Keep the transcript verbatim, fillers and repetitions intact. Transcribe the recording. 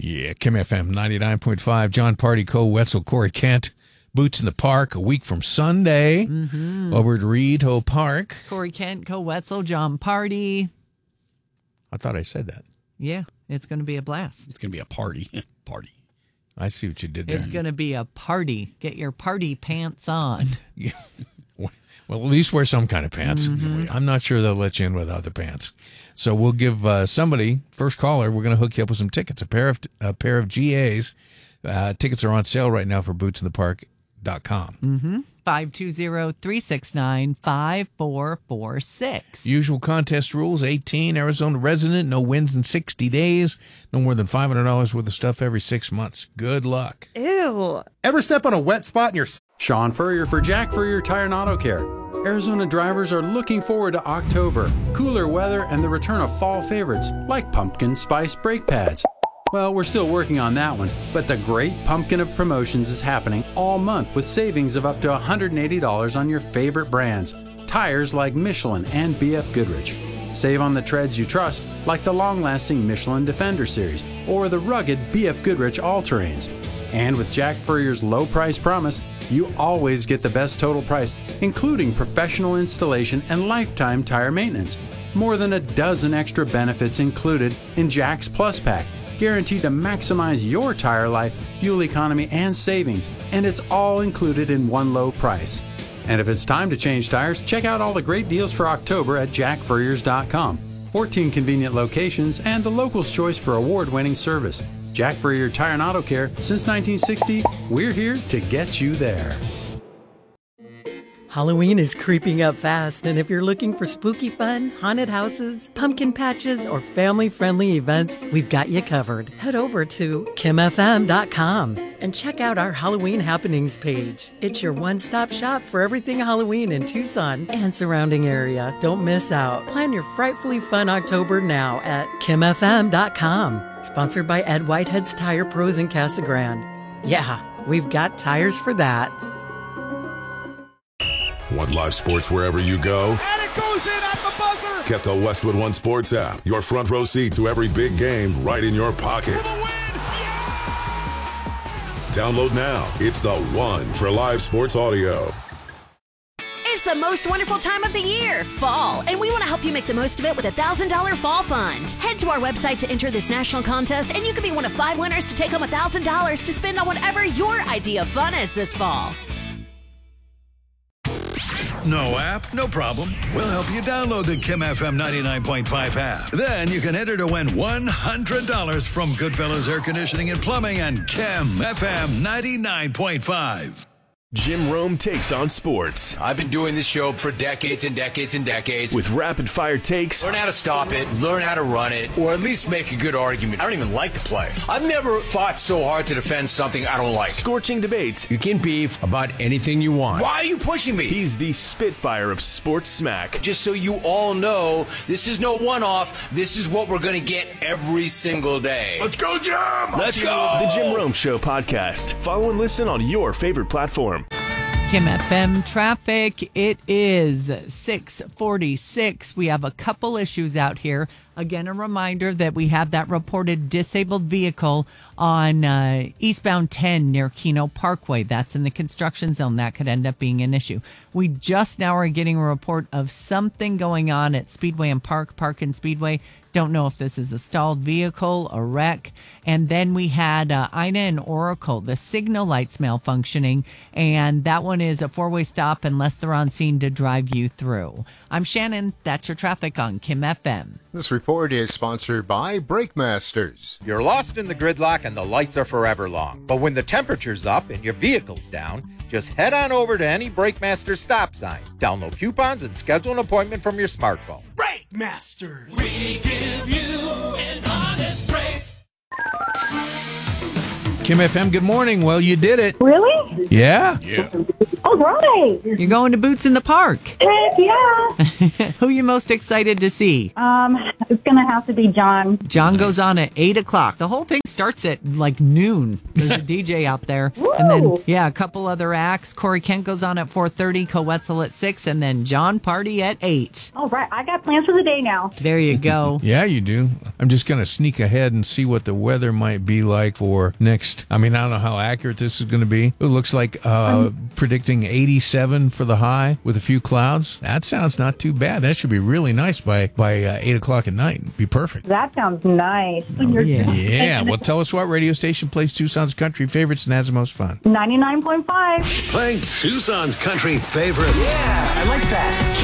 Yeah, Kim F M ninety-nine point five. John Party, Cole Wetzel, Corey Kent. Boots in the Park a week from Sunday mm-hmm. over at Reedhoe Park. Corey Kent, Cole Wetzel, John Party. I thought I said that. Yeah, it's going to be a blast. It's going to be a party. Party. I see what you did there. It's going to be a party. Get your party pants on. Yeah. Well, at least wear some kind of pants. Mm-hmm. I'm not sure they'll let you in without the pants. So we'll give uh, somebody, first caller, we're going to hook you up with some tickets, a pair of a pair of G As. Uh, tickets are on sale right now for boots in the park dot com. Mm-hmm. five two zero, three six nine, five four four six. Usual contest rules, eighteen, Arizona resident, no wins in sixty days, no more than five hundred dollars worth of stuff every six months. Good luck. Ew. Ever step on a wet spot in your... Sean Furrier for Jack Furrier Tire and Auto Care. Arizona drivers are looking forward to October, cooler weather, and the return of fall favorites like pumpkin spice brake pads. Well, we're still working on that one, but the great pumpkin of promotions is happening all month with savings of up to one hundred eighty dollars on your favorite brands, tires like Michelin and B F Goodrich. Save on the treads you trust, like the long-lasting Michelin Defender Series or the rugged B F Goodrich All-Terrains. And with Jack Furrier's low price promise, you always get the best total price, including professional installation and lifetime tire maintenance. More than a dozen extra benefits included in Jack's Plus Pack, guaranteed to maximize your tire life, fuel economy, and savings, and it's all included in one low price. And if it's time to change tires, check out all the great deals for October at jack furriers dot com. fourteen convenient locations and the local's choice for award-winning service. Jack Furrier Tire and Auto Care, since nineteen sixty, we're here to get you there. Halloween is creeping up fast, and if you're looking for spooky fun, haunted houses, pumpkin patches, or family-friendly events, we've got you covered. Head over to kim f m dot com and check out our Halloween happenings page. It's your one-stop shop for everything Halloween in Tucson and surrounding area. Don't miss out. Plan your frightfully fun October now at kim f m dot com. Sponsored by Ed Whitehead's Tire Pros in Casa Grande. Yeah, we've got tires for that. Want live sports wherever you go? And it goes in at the buzzer! Get the Westwood One Sports app. Your front row seat to every big game right in your pocket. For the win! Yeah! Download now. It's the one for live sports audio. It's the most wonderful time of the year, fall, and we want to help you make the most of it with a one thousand dollars Fall Fund. Head to our website to enter this national contest, and you could be one of five winners to take home one thousand dollars to spend on whatever your idea of fun is this fall. No app? No problem. We'll help you download the Kim F M ninety-nine point five app. Then you can enter to win one hundred dollars from Goodfellas Air Conditioning and Plumbing and Kim F M ninety-nine point five. Jim Rome takes on sports. I've been doing this show for decades and decades and decades. With rapid-fire takes. Learn how to stop it, learn how to run it, or at least make a good argument. I don't even like to play. I've never fought so hard to defend something I don't like. Scorching debates. You can beef about anything you want. Why are you pushing me? He's the Spitfire of sports smack. Just so you all know, this is no one-off. This is what we're going to get every single day. Let's go, Jim! Let's go! The Jim Rome Show podcast. Follow and listen on your favorite platform. Kim F M traffic. It is six forty-six. We have a couple issues out here. Again, a reminder that we have that reported disabled vehicle on uh, eastbound ten near Keno Parkway. That's in the construction zone. That could end up being an issue. We just now are getting a report of something going on at Speedway and Park, Park and Speedway. Don't know if this is a stalled vehicle, a wreck. And then we had uh, Ina and Oracle, the signal lights malfunctioning. And that one is a four-way stop unless they're on scene to drive you through. I'm Shannon. That's your traffic on Kim F M. This report is sponsored by Brake Masters. You're lost in the gridlock and the lights are forever long. But when the temperature's up and your vehicle's down, just head on over to any Brake Masters stop sign. Download coupons and schedule an appointment from your smartphone. Brake Masters. We give you an honest break. Kim F M, good morning. Well, you did it. Really? Yeah. Yeah. All right. You're going to Boots in the Park. Heck yeah. Who are you most excited to see? Um, it's going to have to be John. John goes on at eight o'clock. The whole thing starts at like noon. There's a D J out there. And then, yeah, a couple other acts. Corey Kent goes on at four thirty, Coetzel at six, and then John Party at eight. All right. I got plans for the day now. There you go. Yeah, you do. I'm just going to sneak ahead and see what the weather might be like for next. I mean, I don't know how accurate this is going to be. It looks like uh, predicting eighty-seven for the high with a few clouds. That sounds not too bad. That should be really nice by, by uh, eight o'clock at night. Be perfect. That sounds nice. Oh, yeah. Yeah. Well, tell us what radio station plays Tucson's country favorites and has the most fun. ninety-nine point five. Playing Tucson's country favorites. Yeah, I like that.